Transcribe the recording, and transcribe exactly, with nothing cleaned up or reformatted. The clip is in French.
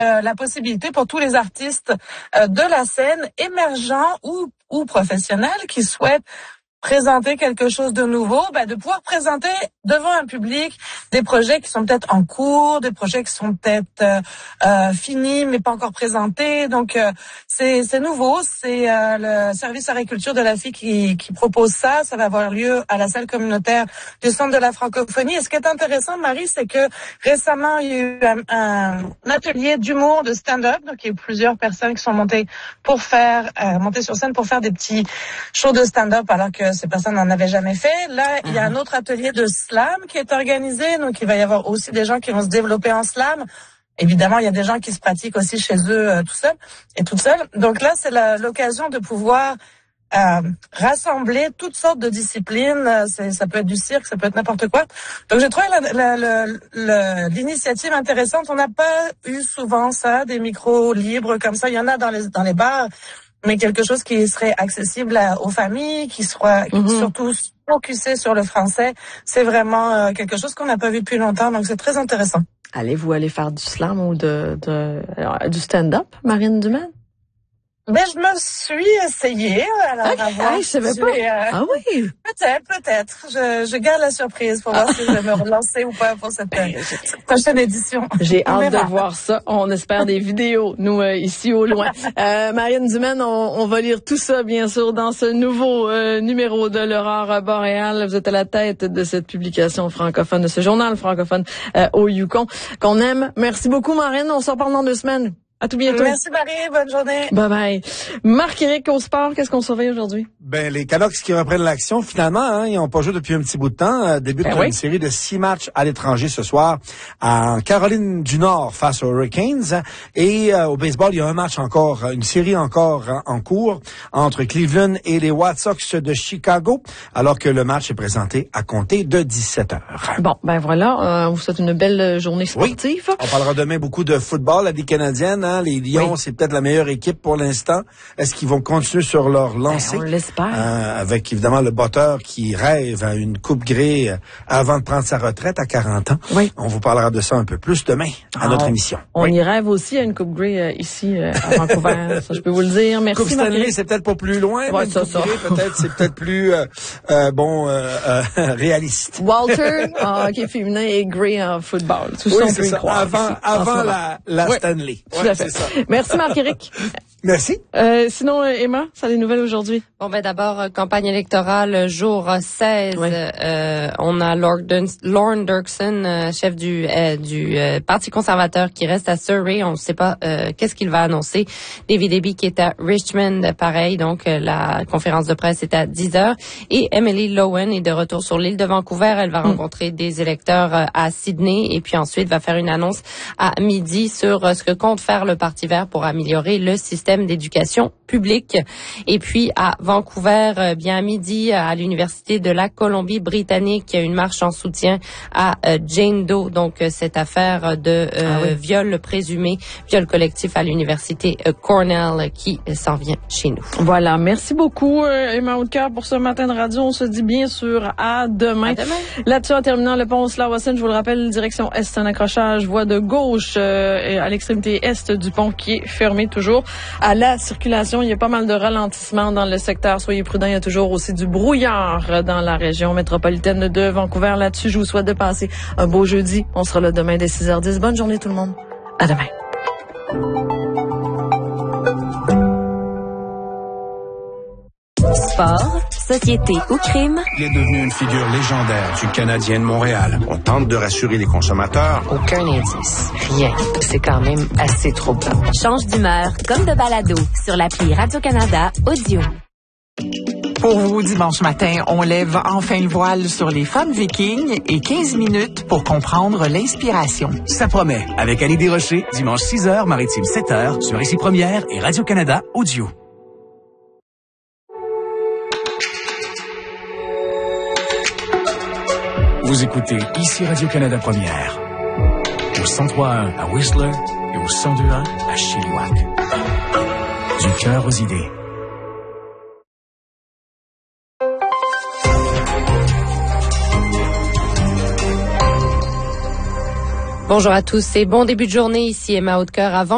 euh, la possibilité pour tous les artistes euh, de la scène émergents ou, ou professionnels qui souhaitent présenter quelque chose de nouveau, ben de pouvoir présenter devant un public des projets qui sont peut-être en cours, des projets qui sont peut-être euh, euh, finis mais pas encore présentés. Donc euh, c'est c'est nouveau, c'est euh, le service agriculture de la F I qui qui propose ça. Ça va avoir lieu à la salle communautaire du Centre de la francophonie. Et ce qui est intéressant, Marie, c'est que récemment il y a eu un, un, un atelier d'humour, de stand-up. Donc il y a eu plusieurs personnes qui sont montées pour faire euh, monter sur scène pour faire des petits shows de stand-up alors que ces personnes n'en avaient jamais fait. Là, il y a un autre atelier de slam qui est organisé. Donc, il va y avoir aussi des gens qui vont se développer en slam. Évidemment, il y a des gens qui se pratiquent aussi chez eux euh, tout seuls et toutes seules. Donc là, c'est la, l'occasion de pouvoir euh, rassembler toutes sortes de disciplines. C'est, ça peut être du cirque, ça peut être n'importe quoi. Donc, j'ai trouvé la, la, la, la, l'initiative intéressante. On n'a pas eu souvent ça, des micros libres comme ça. Il y en a dans les, dans les bars. Mais quelque chose qui serait accessible à, aux familles, qui soit mm-hmm. surtout focusé sur le français, c'est vraiment euh, quelque chose qu'on n'a pas vu depuis longtemps, donc c'est très intéressant. Allez-vous aller faire du slam ou de, de alors, du stand-up, Marine Dumaine? Ben, je me suis essayée. Alors, okay. Ah, je savais pas. Euh, ah oui? Peut-être, peut-être. Je, je garde la surprise pour voir ah. si je vais me relancer ou pas pour cette, euh, cette prochaine édition. J'ai hâte de voir ça. On espère des vidéos, nous, euh, ici au loin. Euh, Marine Dumaine, on, on va lire tout ça, bien sûr, dans ce nouveau euh, numéro de l'Aurore boréale. Vous êtes à la tête de cette publication francophone, de ce journal francophone euh, au Yukon, qu'on aime. Merci beaucoup, Marine. On se reparle dans deux semaines. À tout bientôt. Merci Marie, bonne journée. Bye bye. Marc-Éric au sport, qu'est-ce qu'on surveille aujourd'hui? Ben les Canucks qui reprennent l'action finalement, hein, ils n'ont pas joué depuis un petit bout de temps. Euh, débutent ben oui. une série de six matchs à l'étranger ce soir en Caroline du Nord face aux Hurricanes. Et euh, au baseball, il y a un match encore, une série encore en, en cours entre Cleveland et les White Sox de Chicago, alors que le match est présenté à compter de dix-sept heures. Bon, ben voilà, euh, on vous souhaite une belle journée sportive. Oui. On parlera demain beaucoup de football, la Ligue canadienne. Hein, les Lions, oui. c'est peut-être la meilleure équipe pour l'instant. Est-ce qu'ils vont continuer sur leur lancée? Ben, on l'espère. Euh, avec évidemment le batteur qui rêve à une coupe Grey avant de prendre sa retraite à quarante ans. Oui. On vous parlera de ça un peu plus demain à ah, notre émission. On oui. y rêve aussi à une coupe Grey euh, ici euh, à Vancouver. Ça, je peux vous le dire. Merci. Coupe Stanley, c'est peut-être pas plus loin, ouais, mais ça, une coupe ça. Grey, peut-être, c'est peut-être plus euh, euh, bon euh, euh, réaliste. Walter en hockey féminin et Grey en football. Tout oui, ça, on c'est peut y ça. croire. Avant, ici, avant la, la oui. Stanley. Tout Ouais, à fait. c'est ça. Merci Marc-Éric. Merci. Euh, sinon, Emma, ça a des nouvelles aujourd'hui? Bon, ben d'abord, campagne électorale, jour seize. Oui. Euh, on a Lord Lorne Dirksen, euh, chef du euh, du euh, Parti conservateur, qui reste à Surrey. On ne sait pas euh, qu'est-ce qu'il va annoncer. David Eby qui est à Richmond, pareil. Donc, euh, la conférence de presse est à dix heures. Et Emily Lowen est de retour sur l'île de Vancouver. Elle va mm. rencontrer des électeurs euh, à Sydney et puis ensuite va faire une annonce à midi sur euh, ce que compte faire le Parti vert pour améliorer le système d'éducation publique. Et puis, à Vancouver, bien à midi, à l'Université de la Colombie-Britannique, il y a une marche en soutien à euh, Jane Doe, donc euh, cette affaire de euh, ah oui. viol présumé, viol collectif à l'Université euh, Cornell qui euh, s'en vient chez nous. Voilà, merci beaucoup euh, Emma Hautecœur pour ce matin de radio. On se dit bien sûr à demain. À demain. Là-dessus, en terminant, le pont Slawson, je vous le rappelle, direction Est, un accrochage, voie de gauche euh, à l'extrémité Est du pont qui est fermé toujours à la circulation. Il y a pas mal de ralentissements dans le secteur. Soyez prudents. Il y a toujours aussi du brouillard dans la région métropolitaine de Vancouver. Là-dessus, je vous souhaite de passer un beau jeudi. On sera là demain dès six heures dix. Bonne journée tout le monde. À demain. Sport, société ou crime. Il est devenu une figure légendaire du Canadien de Montréal. On tente de rassurer les consommateurs. Aucun indice. Rien. C'est quand même assez troublant. Change d'humeur comme de balado sur l'appli Radio-Canada Audio. Pour vous, dimanche matin, on lève enfin le voile sur les femmes vikings et quinze minutes pour comprendre l'inspiration. Ça promet. Avec Annie Desrochers, dimanche six heures, maritime sept heures, sur Ici Première et Radio-Canada Audio. Vous écoutez Ici Radio-Canada Première. Au cent trois virgule un à Whistler et au cent deux virgule un à Chilliwack. Du cœur aux idées. Bonjour à tous et bon début de journée. Ici Emma Hautecœur. Avant